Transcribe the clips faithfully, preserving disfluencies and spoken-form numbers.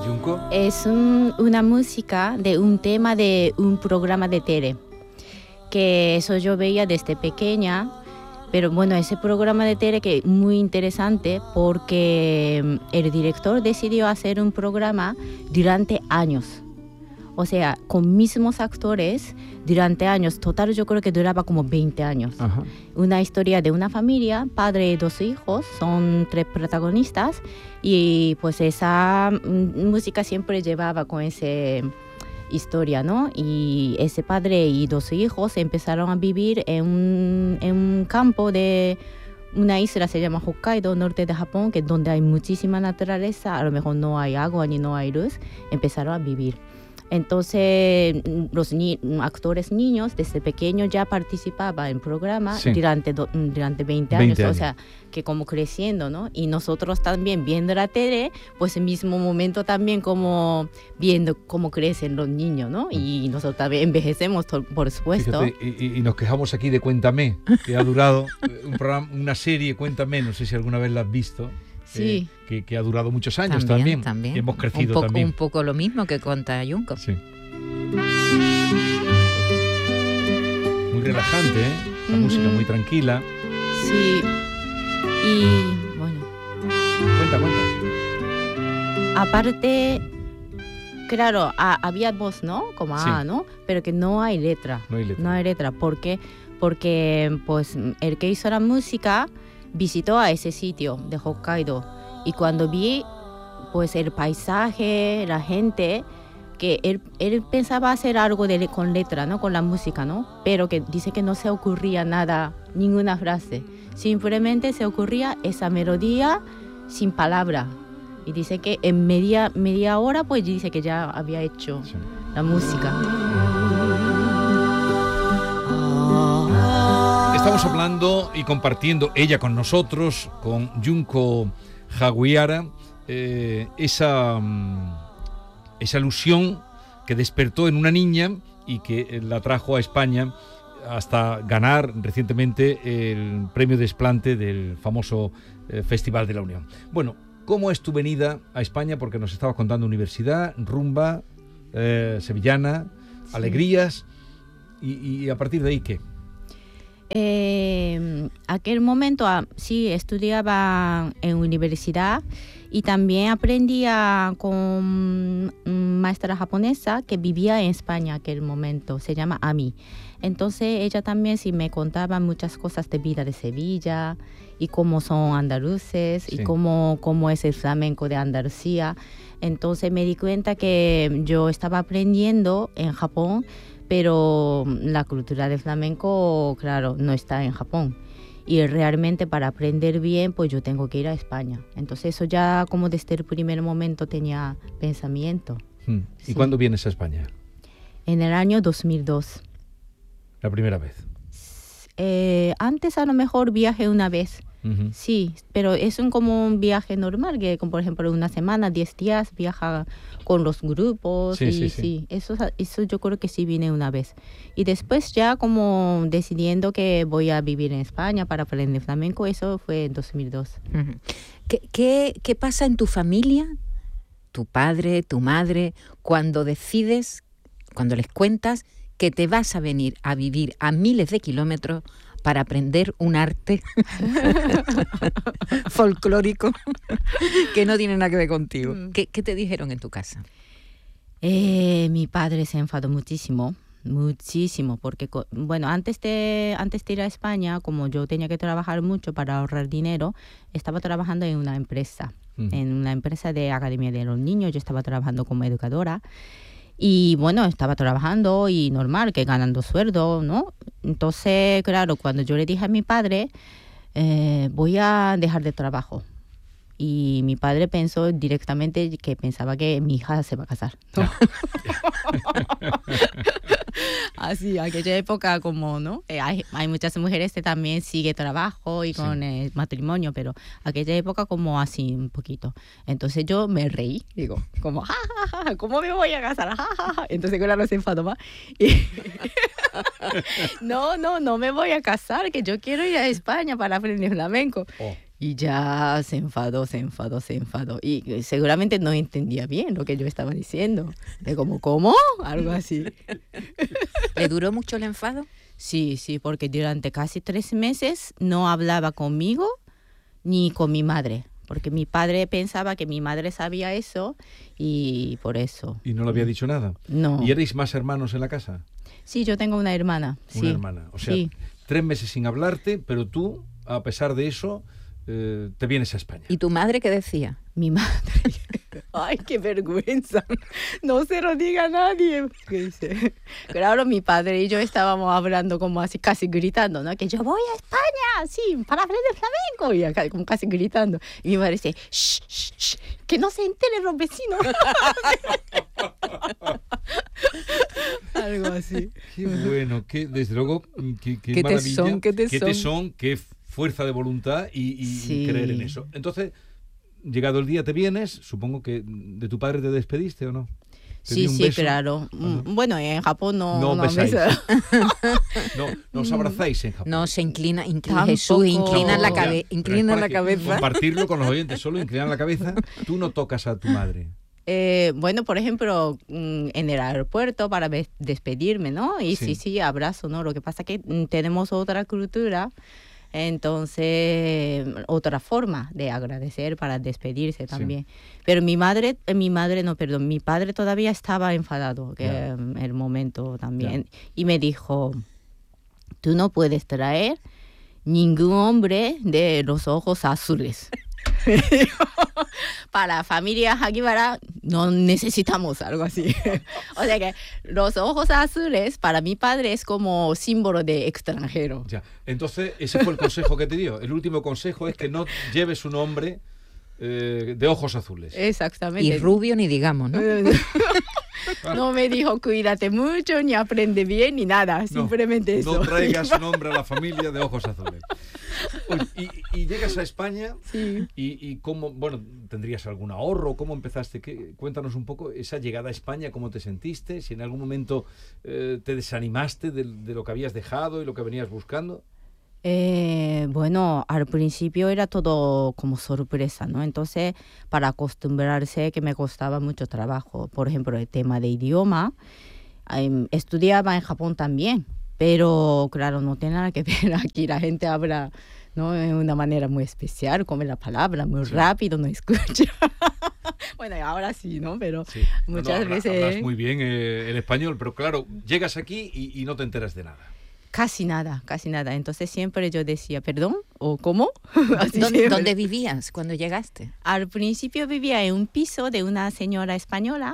Junco? Es un, una música de un tema de un programa de tele, que eso yo veía desde pequeña, pero bueno, ese programa de tele que es muy interesante porque el director decidió hacer un programa durante años. O sea, con mismos actores durante años. Total, yo creo que duraba como veinte años. Ajá. Una historia de una familia, padre y dos hijos, son tres protagonistas. Y pues esa música siempre llevaba con esa historia, ¿no? Y ese padre y dos hijos empezaron a vivir en un, en un campo de una isla, se llama Hokkaido, norte de Japón, que es donde hay muchísima naturaleza, a lo mejor no hay agua ni no hay luz. Empezaron a vivir. Entonces, los ni- actores niños desde pequeños ya participaban en el programa sí. durante, do- durante veinte años, veinte años, o sea, que como creciendo, ¿no? Y nosotros también viendo la tele, pues en el mismo momento también como viendo cómo crecen los niños, ¿no? Y nosotros también envejecemos, to- por supuesto. Fíjate, y, y nos quejamos aquí de Cuéntame, que ha durado un programa, una serie, Cuéntame, no sé si alguna vez la has visto. Sí. Eh, que, que ha durado muchos años También, también. también. Y hemos crecido un poco, también. Un poco lo mismo que cuenta Junco. Sí. Muy relajante, ¿eh? La Ujú. música muy tranquila. Sí. Y bueno, Cuenta, cuenta. aparte, claro, a- había voz, ¿no? Como Sí. A, ¿no? Pero que no hay letra. No hay letra. No hay letra. ¿Por qué? Porque pues el que hizo la música visitó a ese sitio de Hokkaido y cuando vi pues el paisaje, la gente, que él, él pensaba hacer algo de, con letra, ¿no? Con la música, ¿no? Pero que dice que no se ocurría nada, ninguna frase. Simplemente se ocurría esa melodía sin palabra. Y dice que en media, media hora pues dice que ya había hecho Sí. la música. Estamos hablando y compartiendo ella con nosotros, con Junco Hagiwara, eh, esa, mm, esa ilusión que despertó en una niña y que eh, la trajo a España hasta ganar recientemente el premio Desplante del famoso eh, Festival de la Unión. Bueno, ¿cómo es tu venida a España? Porque nos estabas contando universidad, rumba, eh, sevillana, Sí. alegrías, y, y a partir de ahí, ¿qué? Eh, aquel momento ah, sí estudiaba en universidad y también aprendía con una maestra japonesa que vivía en España aquel momento, se llama Ami. Entonces ella también sí me contaba muchas cosas de vida de Sevilla y cómo son andaluces Sí. y cómo, cómo es el flamenco de Andalucía. Entonces me di cuenta que yo estaba aprendiendo en Japón, pero la cultura del flamenco, claro, no está en Japón. Y realmente para aprender bien, pues yo tengo que ir a España. Entonces eso ya como desde el primer momento tenía pensamiento. Hmm. ¿Y Sí. cuándo vienes a España? En el año dos mil dos. La primera vez. Eh, antes a lo mejor viajé una vez. Ujú. Sí, pero es un, como un viaje normal, que como por ejemplo una semana, diez días, viaja con los grupos. Sí, y sí, sí, sí. Eso, eso yo creo que sí vine una vez. Y después ya como decidiendo que voy a vivir en España para aprender flamenco, eso fue en dos mil dos. Ujú. ¿Qué, qué, qué pasa en tu familia, tu padre, tu madre, cuando decides, cuando les cuentas que te vas a venir a vivir a miles de kilómetros para aprender un arte folclórico que no tiene nada que ver contigo? Mm. ¿Qué, qué te dijeron en tu casa? Eh, mi padre se enfadó muchísimo, muchísimo, porque, co- bueno, antes de, antes de ir a España, como yo tenía que trabajar mucho para ahorrar dinero, estaba trabajando en una empresa, Ujú. en una empresa de Academia de los Niños. Yo estaba trabajando como educadora y, bueno, estaba trabajando y normal, que ganando sueldo, ¿no? Entonces, claro, cuando yo le dije a mi padre, eh, voy a dejar de trabajo. Y mi padre pensó directamente que pensaba que mi hija se va a casar, ¿no? Así, aquella época como, ¿no? Eh, hay, hay muchas mujeres que también sigue trabajo y Sí. con eh, matrimonio, pero aquella época como así un poquito. Entonces yo me reí, digo, como, ja, ja, ja, ¿cómo me voy a casar? Ja, ja, ja. Entonces claro, se enfadó más. Y no, no, no me voy a casar, que yo quiero ir a España para aprender flamenco. Oh. Y ya se enfadó, se enfadó, se enfadó. Y seguramente no entendía bien lo que yo estaba diciendo. De como, ¿cómo? Algo así. ¿Le duró mucho el enfado? Sí, sí, porque durante casi tres meses no hablaba conmigo ni con mi madre. Porque mi padre pensaba que mi madre sabía eso y por eso. ¿Y no le había dicho nada? No. ¿Y erais más hermanos en la casa? Sí, yo tengo una hermana. Una sí. hermana. O sea, sí. tres meses sin hablarte, pero tú, a pesar de eso, eh, te vienes a España. ¿Y tu madre qué decía? Mi madre. Ay, qué vergüenza. No se lo diga a nadie. ¿Qué dice? Claro, mi padre y yo estábamos hablando como así, casi gritando, ¿no? Que yo voy a España, sí, para aprender flamenco. Y acá, como casi gritando. Y mi madre dice, shh, shh, shh, que no se enteren los vecinos. Algo así. Qué bueno, que desde luego, qué, qué Qué maravilla. tesón, qué tesón. Qué tesón, qué fuerza de voluntad y, y, Sí. y creer en eso. Entonces, llegado el día te vienes, supongo que de tu padre te despediste o no. ¿Te Sí, dio un sí, beso? claro. Ajá. Bueno, en Japón no, No no besáis. besa. No, no os abrazáis en Japón. No, se inclina, inclina Tampoco. Jesús, inclina la, No, cabe, Ya, pero inclina es para la que cabeza. Compartirlo con los oyentes, solo inclinan la cabeza. Tú no tocas a tu madre. Eh, bueno, por ejemplo, mm, en el aeropuerto para ves- despedirme, ¿no? Y Sí. sí. sí, abrazo, ¿no? Lo que pasa es que mm, tenemos otra cultura, entonces otra forma de agradecer para despedirse también. Pero mi madre, eh, mi madre no, perdón, mi padre todavía estaba enfadado que Ya. mm, el momento también y me dijo, tú no puedes traer ningún hombre de los ojos azules. Para familia Hagiwara no necesitamos algo así. O sea que los ojos azules para mi padre es como símbolo de extranjero. Ya. Entonces, ese fue el consejo que te dio. El último consejo es que no lleves un hombre eh, de ojos azules. Exactamente. Y rubio ni digamos, ¿no? No me dijo cuídate mucho, ni aprende bien, ni nada. No, Simplemente eso. No traigas un hombre a la familia de ojos azules. Oye, y, y llegas a España Sí. y, y cómo, bueno, ¿tendrías algún ahorro? ¿Cómo empezaste? ¿Qué? Cuéntanos un poco esa llegada a España, ¿cómo te sentiste? Si en algún momento eh, te desanimaste de, de lo que habías dejado y lo que venías buscando. Eh, bueno, al principio era todo como sorpresa, ¿no? Entonces, para acostumbrarse que me costaba mucho trabajo. Por ejemplo, el tema de idioma. Eh, estudiaba en Japón también, pero claro, no tiene nada que ver. Aquí la gente habla, ¿no? De una manera muy especial, come la palabra muy Sí. rápido, no escucha. Bueno, y ahora sí, ¿no? Pero Sí. muchas No, no, habla- veces... Hablas muy bien eh, el español, pero claro, llegas aquí y, y no te enteras de nada. Casi nada, casi nada. Entonces siempre yo decía, ¿perdón? ¿O cómo? Así ¿Dónde, siempre. dónde vivías cuando llegaste? Al principio vivía en un piso de una señora española,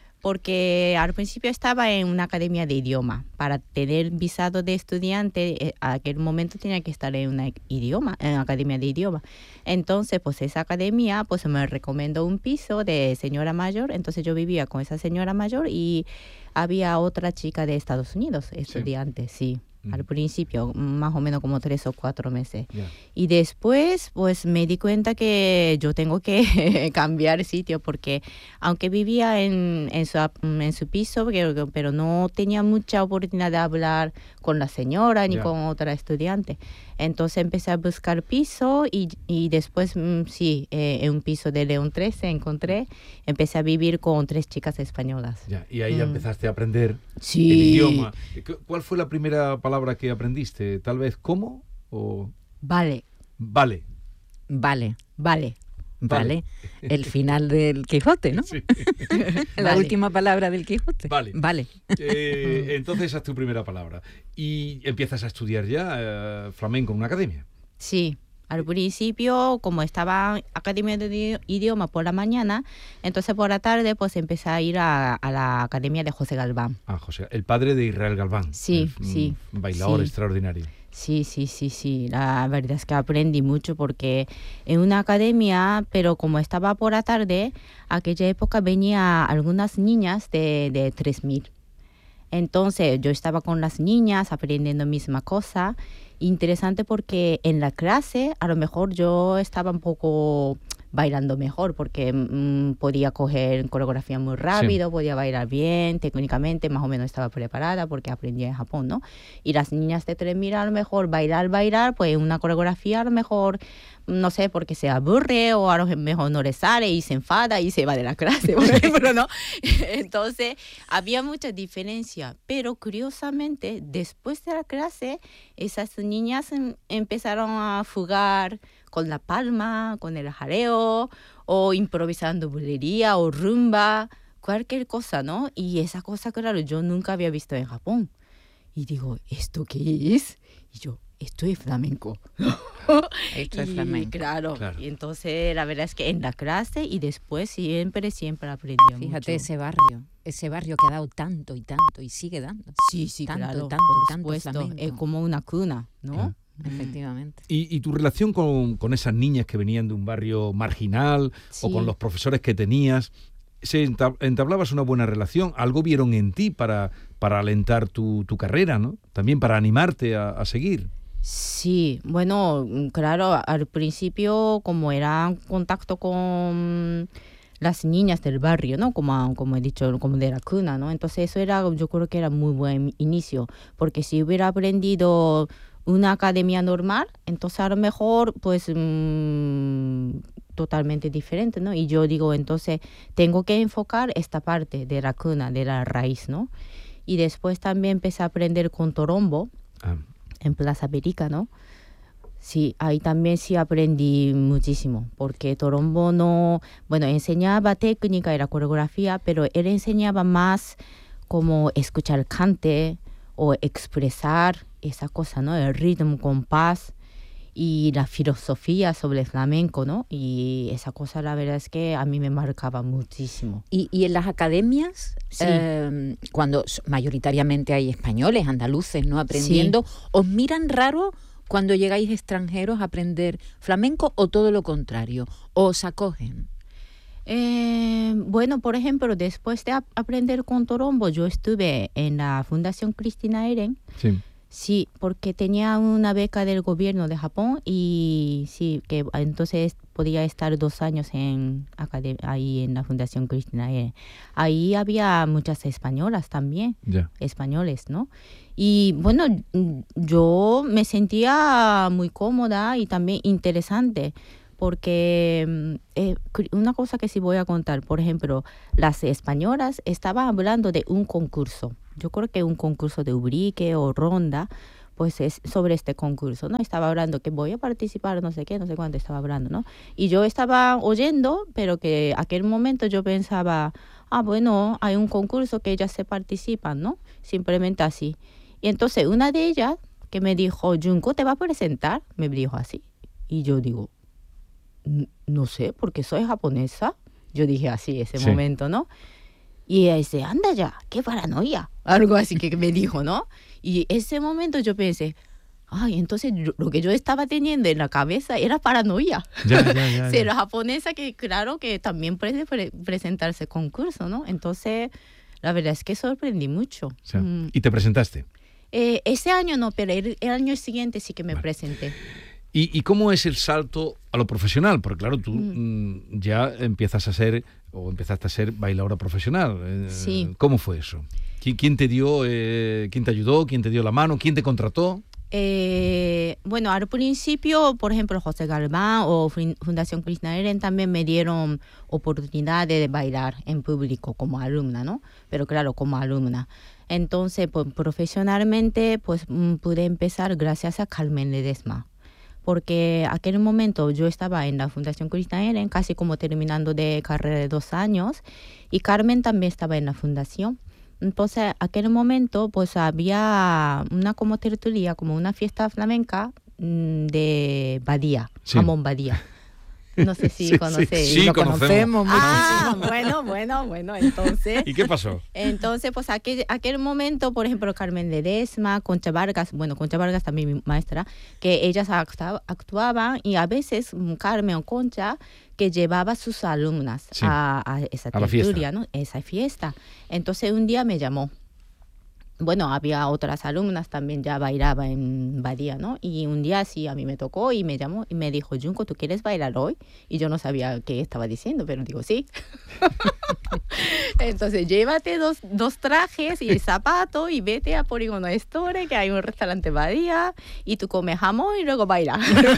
porque al principio estaba en una academia de idioma. Para tener visado de estudiante, eh, a aquel momento tenía que estar en una idioma, en una academia de idioma. Entonces, pues esa academia pues me recomendó un piso de señora mayor. Entonces yo vivía con esa señora mayor y había otra chica de Estados Unidos, estudiante, sí. Mm. Al principio, más o menos como tres o cuatro meses. Ya. Y después, pues me di cuenta que yo tengo que cambiar sitio porque aunque vivía en, en, su, en su piso, pero, pero no tenía mucha oportunidad de hablar con la señora ni Ya. con otra estudiante. Entonces empecé a buscar piso y, y después, mm, sí, eh, en un piso de León trece encontré, empecé a vivir con tres chicas españolas. Ya, y ahí ya Mm. empezaste a aprender Sí. el idioma. ¿Cu- ¿Cuál fue la primera palabra que aprendiste? ¿Tal vez cómo? O Vale, vale. Vale, vale. vale. El final del Quijote, ¿no? Sí. La Vale. última palabra del Quijote. Vale. Vale. Eh, entonces esa es tu primera palabra. Y empiezas a estudiar ya eh, flamenco en una academia. Sí, al principio, como estaba en academia de idi- idioma por la mañana, entonces por la tarde pues empecé a ir a, a la academia de José Galván. Ah, José, el padre de Israel Galván. Sí, el, sí, Un bailador sí. extraordinario. Sí, sí, sí, sí. La verdad es que aprendí mucho porque en una academia, pero como estaba por la tarde, aquella época venía algunas niñas de, de tres mil. Entonces yo estaba con las niñas aprendiendo misma cosa. Interesante porque en la clase a lo mejor yo estaba un poco bailando mejor, porque mm, podía coger coreografía muy rápido, sí. podía bailar bien, técnicamente más o menos estaba preparada porque aprendía en Japón, ¿no? Y las niñas de tres mil a lo mejor bailar, bailar, pues una coreografía a lo mejor, no sé, porque se aburre o a lo mejor no le sale y se enfada y se va de la clase, por ejemplo, ¿no? Entonces, había mucha diferencia, pero curiosamente, después de la clase, esas niñas em, empezaron a fugar con la palma, con el jareo, o improvisando bulería o rumba, cualquier cosa, ¿no? Y esa cosa, claro, yo nunca había visto en Japón. Y digo, ¿esto qué es? Y yo, esto es flamenco. Esto es y, flamenco. Claro, claro. Y entonces la verdad es que en la clase y después siempre, siempre aprendí mucho. Fíjate ese barrio, ese barrio que ha dado tanto y tanto y sigue dando. Sí, sí, tanto, claro, tanto, por tanto supuesto. flamenco. Es como una cuna, ¿no? Claro. Efectivamente. ¿Y, y tu relación con, con esas niñas que venían de un barrio marginal Sí. o con los profesores que tenías? ¿Se entab- entablabas una buena relación? ¿Algo vieron en ti para, para alentar tu, tu carrera, ¿no? También para animarte a, a seguir. Sí, bueno, claro, al principio como era contacto con las niñas del barrio, ¿no? Como, como he dicho, como de la cuna, ¿no? Entonces eso era, yo creo que era muy buen inicio, porque si hubiera aprendido una academia normal, entonces a lo mejor, pues, mmm, totalmente diferente, ¿no? Y yo digo, entonces, tengo que enfocar esta parte de la cuna, de la raíz, ¿no? Y después también empecé a aprender con torombo, Ah. en Plaza América, ¿no? Sí, ahí también sí aprendí muchísimo, porque torombo no, bueno, enseñaba técnica y la coreografía, pero él enseñaba más como escuchar cante o expresar esa cosa, ¿no? El ritmo, compás y la filosofía sobre el flamenco, ¿no? Y esa cosa, la verdad es que a mí me marcaba muchísimo. Y, y en las academias, Sí. eh, cuando mayoritariamente hay españoles, andaluces, ¿no? Aprendiendo, Sí. ¿os miran raro cuando llegáis extranjeros a aprender flamenco o todo lo contrario? ¿O os acogen? Eh, bueno, por ejemplo, después de ap- aprender con torombo, yo estuve en la Fundación Cristina Eren. Sí. Sí, porque tenía una beca del gobierno de Japón y sí, que entonces podía estar dos años en academ- ahí en la Fundación Cristina Eren. Ahí había muchas españolas también, Ya. españoles, ¿no? Y bueno, yo me sentía muy cómoda y también interesante, porque eh, una cosa que sí voy a contar, por ejemplo, las españolas estaban hablando de un concurso. Yo creo que un concurso de Ubrique o Ronda, pues es sobre este concurso, ¿no? Estaba hablando que voy a participar, no sé qué, no sé cuánto estaba hablando, ¿no? Y yo estaba oyendo, pero que aquel momento yo pensaba, ah, bueno, hay un concurso que ellas se participan, ¿no? Simplemente así. Y entonces una de ellas que me dijo, Junko, ¿te va a presentar? Me dijo así. Y yo digo, no sé, porque soy japonesa. Yo dije así ese Sí. momento, ¿no? Y ella dice, anda ya, qué paranoia. Algo así que me dijo, ¿no? Y ese momento yo pensé, ay, entonces yo- lo que yo estaba teniendo en la cabeza era paranoia. Ya, ya, ya, Ser ya. japonesa que claro que también puede pre- presentarse concurso, ¿no? Entonces, la verdad es que sorprendí mucho. O sea, Mm. ¿y te presentaste? Eh, ese año no, pero el, el año siguiente sí que me Vale. presenté. ¿Y, ¿Y cómo es el salto a lo profesional? Porque claro, tú mm, ya empiezas a ser, o empezaste a ser bailadora profesional. Eh, Sí. ¿Cómo fue eso? ¿Quién, quién te dio, eh, quién te ayudó, quién te dio la mano, quién te contrató? Eh, bueno, al principio, por ejemplo, José Galván o Fun- Fundación Krishna Eren también me dieron oportunidad de bailar en público como alumna, ¿no? Pero claro, como alumna. Entonces, pues, profesionalmente, pues mm, pude empezar gracias a Carmen Ledesma. Porque aquel momento yo estaba en la Fundación Krishna Eren, casi como terminando de carrera de dos años, y Carmen también estaba en la fundación. Entonces, aquel momento, pues había una como tertulia, como una fiesta flamenca mm, de Badía, Sí. Jamón Badía. No sé si Sí, sí. conocéis. Sí, Lo conocemos. conocemos Ah, muchísimo. bueno, bueno, bueno, entonces... ¿Y qué pasó? Entonces, pues aquel, aquel momento, por ejemplo, Carmen Ledesma, Concha Vargas, bueno, Concha Vargas también mi maestra, que ellas acta- actuaban y a veces mm, Carmen o Concha que llevaba a sus alumnas Sí. a, a esa A la fiesta. tertulia, ¿no? Esa fiesta. Entonces un día me llamó. bueno, había otras alumnas también ya bailaba en Badía, ¿no? Y un día sí a mí me tocó y me llamó y me dijo, Junko, ¿tú quieres bailar hoy? Y yo no sabía qué estaba diciendo, pero digo, sí. Entonces, llévate dos, dos trajes y el zapato y vete a Polígono Store, que hay un restaurante Badía, y tú comes jamón y luego bailas.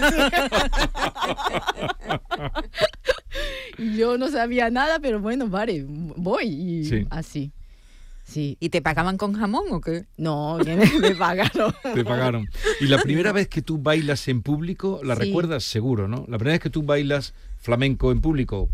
Yo no sabía nada, pero bueno, vale, voy y sí. Así. Sí. ¿Y te pagaban con jamón o qué? No, que me, me pagaron. Te pagaron. Y la primera vez que tú bailas en público, la sí. recuerdas seguro, ¿no? La primera vez que tú bailas flamenco en público,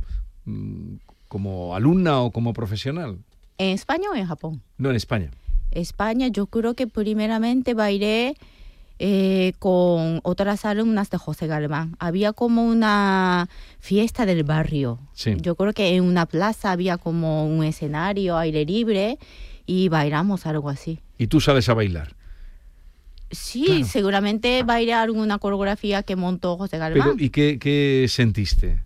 ¿como alumna o como profesional? ¿En España o en Japón? No, en España. España, yo creo que primeramente bailé eh, con otras alumnas de José Galván. Había como una fiesta del barrio. Sí. Yo creo que en una plaza había como un escenario, aire libre, y bailamos algo así. ¿Y tú sabes a bailar? Sí, claro. Seguramente bailé alguna coreografía que montó José Galván. Pero, ¿y qué, qué sentiste?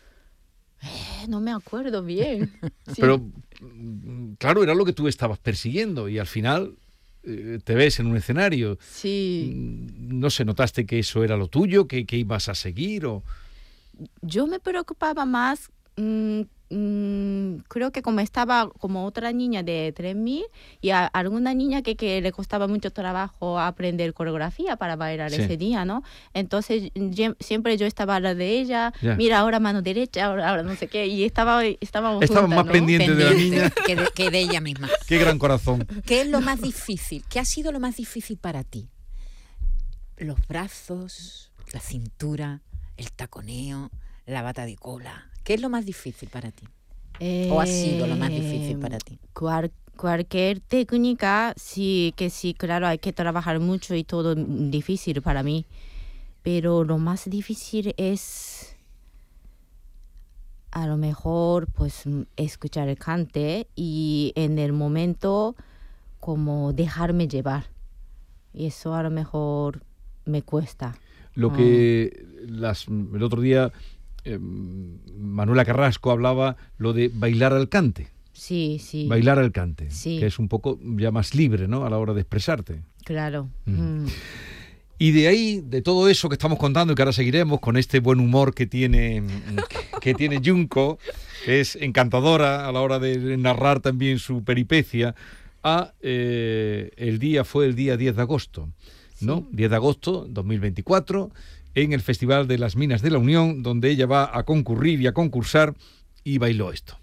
Eh, no me acuerdo bien. Sí. Pero, claro, era lo que tú estabas persiguiendo y al final eh, te ves en un escenario. Sí. No sé, ¿notaste que eso era lo tuyo, que, que ibas a seguir? O... Yo me preocupaba más, mmm, mmm, creo que como estaba como otra niña de tres mil y a alguna niña que, que le costaba mucho trabajo aprender coreografía para bailar sí. ese día, ¿no? Entonces ye, siempre yo estaba a la de ella, yeah. mira, ahora mano derecha, ahora, ahora no sé qué, y estaba, estábamos Estaba juntas, más ¿no? pendiente, pendiente de la niña que de, que de ella misma. Qué gran corazón. ¿Qué es lo más difícil? ¿Qué ha sido lo más difícil para ti? Los brazos, la cintura, el taconeo, la bata de cola. ¿Qué es lo más difícil para ti? Eh, ¿O ha sido lo más difícil para ti? Cual, cualquier técnica, sí, que sí, claro, hay que trabajar mucho y todo difícil para mí. Pero lo más difícil es, a lo mejor, pues, escuchar el cante y en el momento, como dejarme llevar. Y eso a lo mejor me cuesta. Lo que las, el otro día... Eh, Manuela Carrasco hablaba lo de bailar al cante. Sí, sí. Bailar al cante, sí. que es un poco ya más libre, ¿no? A la hora de expresarte. Claro. Mm. Mm. Y de ahí, de todo eso que estamos contando y que ahora seguiremos con este buen humor que tiene, que, que tiene Junko, que es encantadora a la hora de narrar también su peripecia, a eh, el día fue el día diez de agosto, ¿no? Sí. diez de agosto dos mil veinticuatro, en el Festival de las Minas de la Unión, donde ella va a concurrir y a concursar, y bailó esto.